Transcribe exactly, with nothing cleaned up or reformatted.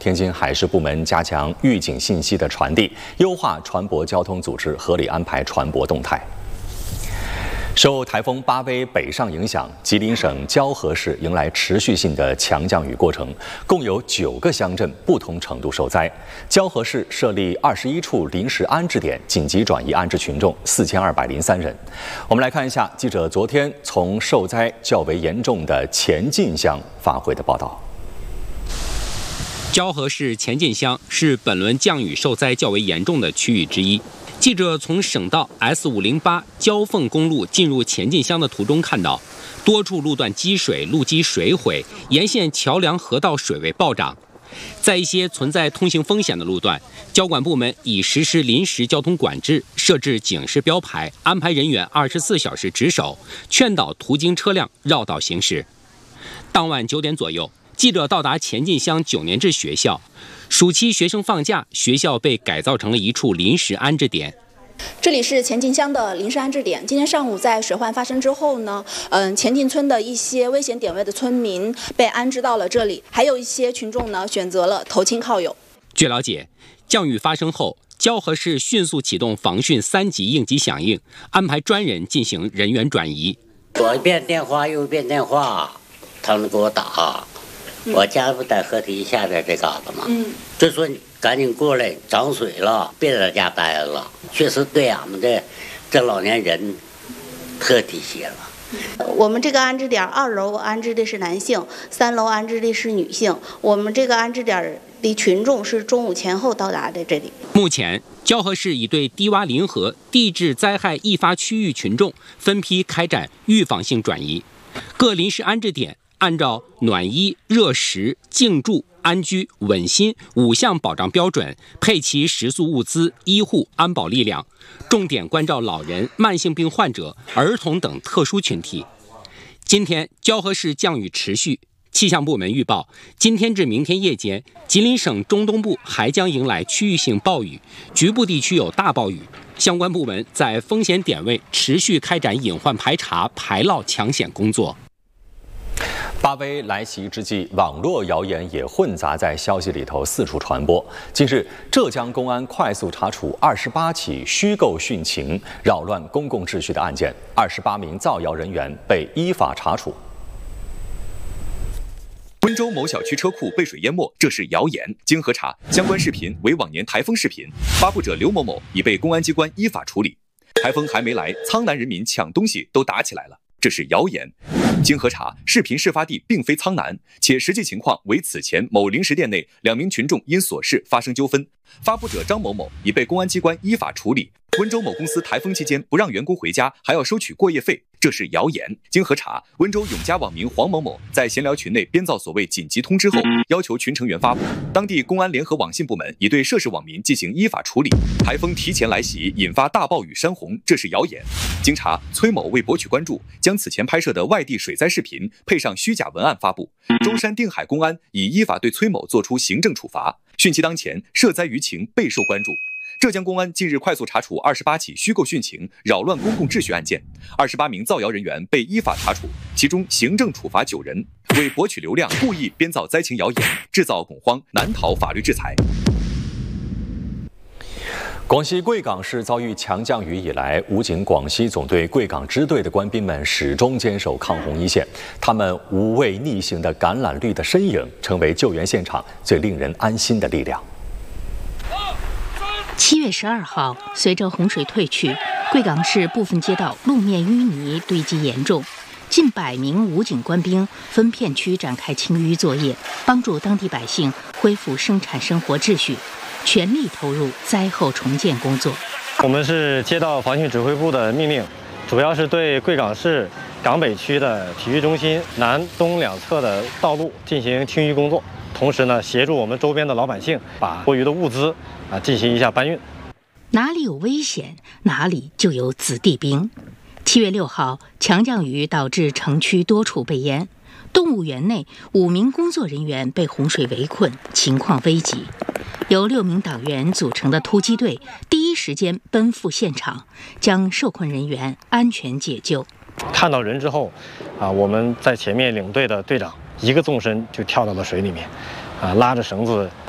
天津海事部门加强预警信息的传递，优化船舶交通组织，合理安排船舶动态。 受台风巴威北上影响，吉林省蛟河市迎来持续性的强降雨过程，共有九个乡镇不同程度受灾。蛟河市设立二十一处临时安置点，紧急转移安置群众四千二百零三人。我们来看一下记者昨天从受灾较为严重的前进乡发回的报道。 蛟河市前进乡是本轮降雨受灾较为严重的区域之一。记者从省道 S 五零八蛟凤公路进入前进乡的途中看到，多处路段积水，路基水毁，沿线桥梁、河道水位暴涨。在一些存在通行风险的路段，交管部门已实施临时交通管制，设置警示标牌，安排人员二十四小时值守，劝导途经车辆绕道行驶。当晚九点左右。 记者到达前进乡九年制学校，暑期学生放假，学校被改造成了一处临时安置点。 这里是前进乡的临时安置点。今天上午在水患发生之后呢，嗯，前进村的一些危险点位的村民被安置到了这里，还有一些群众呢选择了投亲靠友。 据了解，降雨发生后，蛟河市迅速启动防汛三级应急响应，安排专人进行人员转移。 左一遍电话，右一遍电话，他们给我打。 我家不在河堤下边这嘎达吗？嗯，就说你赶紧过来，涨水了，别在家待了。确实对俺们这这老年人特体贴了。 我们这个安置点，二楼安置的是男性，三楼安置的是女性。我们这个安置点的群众是中午前后到达的这里。 目前，蛟河市已对低洼临河、地质灾害易发区域群众分批开展预防性转移，各临时安置点。 按照暖衣、热食、静住、安居、稳心五项保障标准，配齐食宿物资、医护、安保力量，重点关照老人、慢性病患者、儿童等特殊群体。今天，蛟河市降雨持续，气象部门预报，今天至明天夜间，吉林省中东部还将迎来区域性暴雨，局部地区有大暴雨。相关部门在风险点位持续开展隐患排查、排涝抢险工作。 巴威来袭之际，网络谣言也混杂在消息里头四处传播。近日，浙江公安快速查处二十八起虚构殉情、扰乱公共秩序的案件，二十八名造谣人员被依法查处。 温州某小区车库被水淹没，这是谣言。经核查，相关视频为往年台风视频，发布者刘某某已被公安机关依法处理。台风还没来，苍南人民抢东西都打起来了。 这是谣言。经核查，视频事发地并非苍南，且实际情况为此前某零食店内两名群众因琐事发生纠纷，发布者张某某已被公安机关依法处理。温州某公司台风期间不让员工回家，还要收取过夜费，这是谣言。经核查，温州永嘉网民黄某某在闲聊群内编造所谓紧急通知后，要求群成员发布。当地公安联合网信部门已对涉事网民进行依法处理。台风提前来袭，引发大暴雨山洪，这是谣言。经查，崔某为博取关注，将此前拍摄的外地水灾视频配上虚假文案发布。舟山定海公安已依法对崔某作出行政处罚。汛期当前，涉灾舆情备受关注。 浙江公安近日快速查处二十八起虚构殉情、扰乱公共秩序案件，二十八名造谣人员被依法查处，其中行政处罚九人，为博取流量故意编造灾情谣言，制造恐慌，难逃法律制裁。 广西贵港市遭遇强降雨以来，武警广西总队贵港支队的官兵们始终坚守抗洪一线，他们无畏逆行的橄榄绿的身影，成为救援现场最令人安心的力量。 七月十二号，随着洪水退去，贵港市部分街道路面淤泥堆积严重，近百名武警官兵分片区展开清淤作业，帮助当地百姓恢复生产生活秩序，全力投入灾后重建工作。 我们是接到防汛指挥部的命令，主要是对贵港市港北区的体育中心南东两侧的道路进行清淤工作。 同时呢，协助我们周边的老百姓把多余的物资啊进行一下搬运。 哪里有危险，哪里就有子弟兵。七月六号，强降雨导致城区多处被淹，动物园内五名工作人员被洪水围困，情况危急。由六名党员组成的突击队第一时间奔赴现场，将受困人员安全解救。 看到人之后，啊，我们在前面领队的队长一个纵身就跳到了水里面，啊，拉着绳子